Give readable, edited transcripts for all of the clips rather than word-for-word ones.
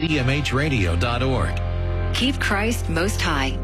cdmhradio.org. Keep Christ most high.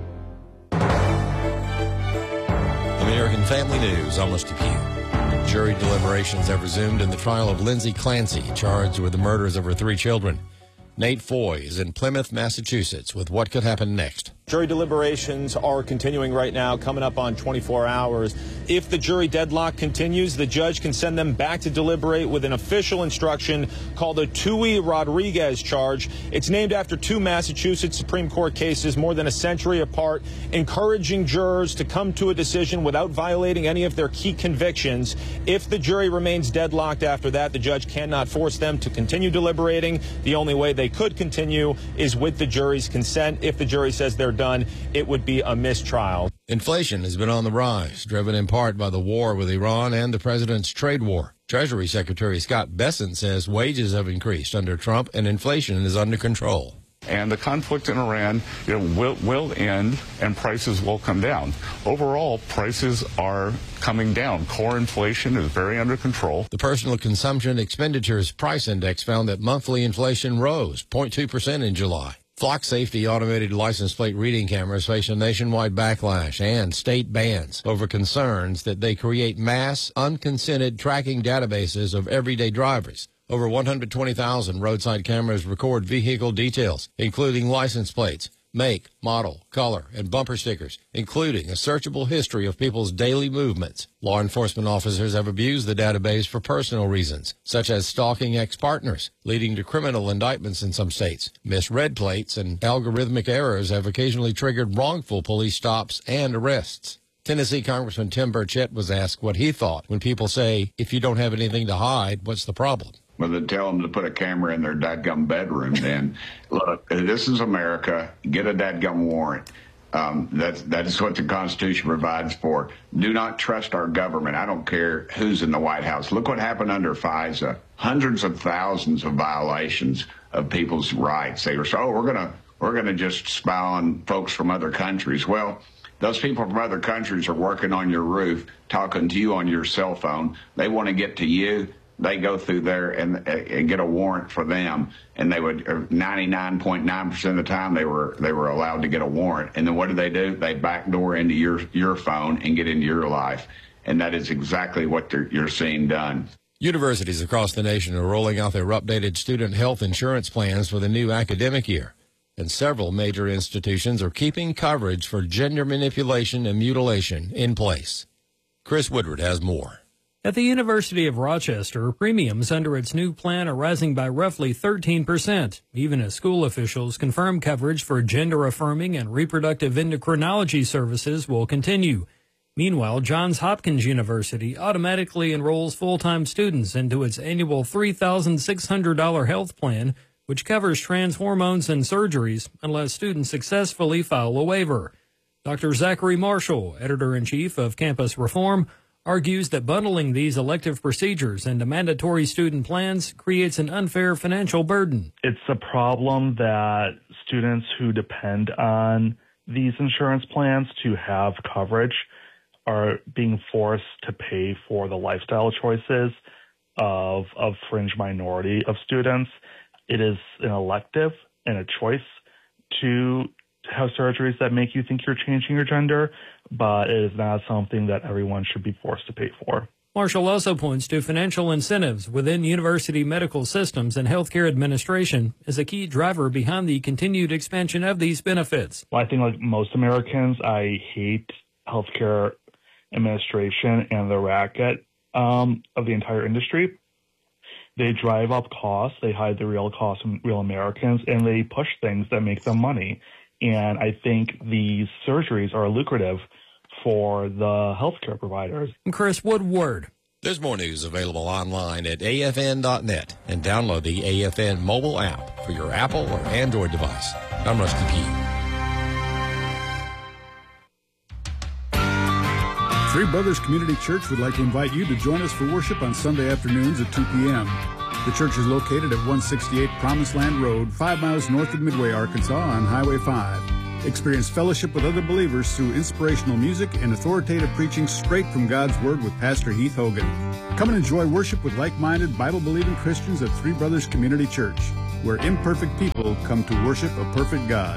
American Family News, almost a few. Jury deliberations have resumed in the trial of Lindsay Clancy, charged with the murders of her 3 children. Nate Foy is in Plymouth, Massachusetts, with what could happen next. Jury deliberations are continuing right now, coming up on 24 hours. If the jury deadlock continues, the judge can send them back to deliberate with an official instruction called a Tui Rodriguez charge. It's named after 2 Massachusetts Supreme Court cases more than a century apart, encouraging jurors to come to a decision without violating any of their key convictions. If the jury remains deadlocked after that, the judge cannot force them to continue deliberating. The only way they could continue is with the jury's consent. If the jury says they're done, it would be a mistrial. Inflation has been on the rise, driven in part by the war with Iran and the president's trade war. Treasury Secretary Scott Bessent says wages have increased under Trump and inflation is under control. And the conflict in Iran will end and prices will come down. Overall, prices are coming down. Core inflation is very under control. The Personal Consumption Expenditures Price Index found that monthly inflation rose 0.2% in July. Flock Safety automated license plate reading cameras face a nationwide backlash and state bans over concerns that they create mass, unconsented tracking databases of everyday drivers. Over 120,000 roadside cameras record vehicle details, including license plates, make, model, color, and bumper stickers, including a searchable history of people's daily movements. Law enforcement officers have abused the database for personal reasons, such as stalking ex-partners, leading to criminal indictments in some states. Misread plates and algorithmic errors have occasionally triggered wrongful police stops and arrests. Tennessee Congressman Tim Burchett was asked what he thought when people say, if you don't have anything to hide, what's the problem? Well, they tell them to put a camera in their dadgum bedroom. Then, look, this is America. Get a dadgum warrant. That is what the Constitution provides for. Do not trust our government. I don't care who's in the White House. Look what happened under FISA. Hundreds of thousands of violations of people's rights. They were so, we're gonna just spy on folks from other countries. Well, those people from other countries are working on your roof, talking to you on your cell phone. They want to get to you. They go through there and get a warrant for them, and they would 99.9% of the time they were allowed to get a warrant. And then what do? They backdoor into your phone and get into your life, and that is exactly what you're seeing done. Universities across the nation are rolling out their updated student health insurance plans for the new academic year, and several major institutions are keeping coverage for gender manipulation and mutilation in place. Chris Woodward has more. At the University of Rochester, premiums under its new plan are rising by roughly 13%, even as school officials confirm coverage for gender-affirming and reproductive endocrinology services will continue. Meanwhile, Johns Hopkins University automatically enrolls full-time students into its annual $3,600 health plan, which covers trans hormones and surgeries unless students successfully file a waiver. Dr. Zachary Marshall, editor-in-chief of Campus Reform, argues that bundling these elective procedures into mandatory student plans creates an unfair financial burden. It's a problem that students who depend on these insurance plans to have coverage are being forced to pay for the lifestyle choices of a fringe minority of students. It is an elective and a choice to have surgeries that make you think you're changing your gender, but it is not something that everyone should be forced to pay for. Marshall also points to financial incentives within university medical systems and healthcare administration as a key driver behind the continued expansion of these benefits. Well, I think like most Americans, I hate healthcare administration and the racket of the entire industry. They drive up costs, they hide the real costs from real Americans, and they push things that make them money. And I think these surgeries are lucrative for the healthcare providers. Chris Woodward. There's more news available online at afn.net and download the AFN mobile app for your Apple or Android device. I'm Rusty Pugh. Three Brothers Community Church would like to invite you to join us for worship on Sunday afternoons at 2 p.m. The church is located at 168 Promised Land Road, 5 miles north of Midway, Arkansas on Highway 5. Experience fellowship with other believers through inspirational music and authoritative preaching straight from God's Word with Pastor Heath Hogan. Come and enjoy worship with like-minded, Bible-believing Christians at Three Brothers Community Church. where imperfect people come to worship a perfect God.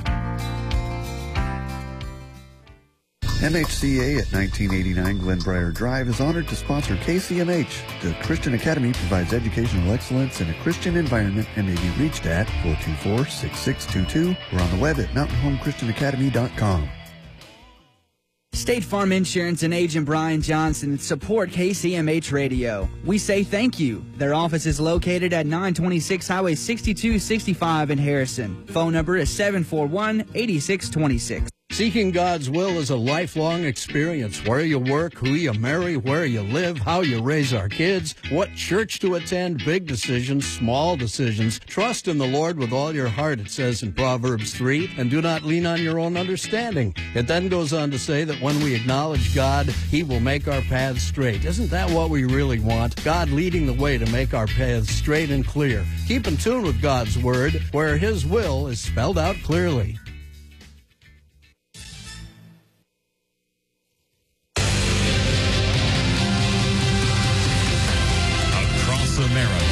MHCA at 1989 Glenbrier Drive is honored to sponsor KCMH. The Christian Academy provides educational excellence in a Christian environment and may be reached at 424-6622 or on the web at mountainhomechristianacademy.com. State Farm Insurance and agent Brian Johnson support KCMH Radio. We say thank you. Their office is located at 926 Highway 6265 in Harrison. Phone number is 741-8626. Seeking God's will is a lifelong experience. Where you work, who you marry, where you live, how you raise our kids, what church to attend, big decisions, small decisions. Trust in the Lord with all your heart, it says in Proverbs 3, and do not lean on your own understanding. It then goes on to say that when we acknowledge God, He will make our paths straight. Isn't that what we really want? God leading the way to make our paths straight and clear. Keep in tune with God's Word, where His will is spelled out clearly. America.